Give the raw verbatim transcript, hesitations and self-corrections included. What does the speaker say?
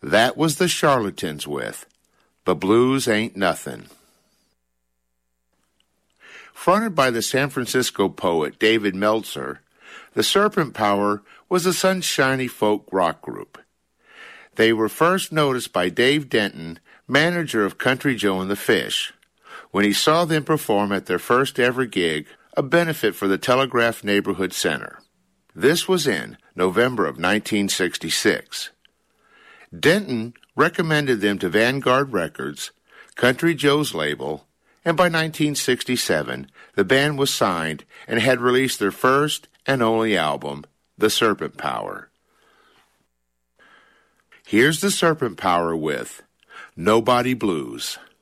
That was the Charlatans with "But Blues Ain't Nothin'." Fronted by the San Francisco poet David Meltzer, the Serpent Power was a sunshiny folk rock group. They were first noticed by Dave Denton, manager of Country Joe and the Fish, when he saw them perform at their first ever gig, a benefit for the Telegraph Neighborhood Center. This was in November of nineteen sixty-six. Denton recommended them to Vanguard Records, Country Joe's label, and by nineteen sixty-seven, the band was signed and had released their first and only album, The Serpent Power. Here's The Serpent Power with Nobody Blues.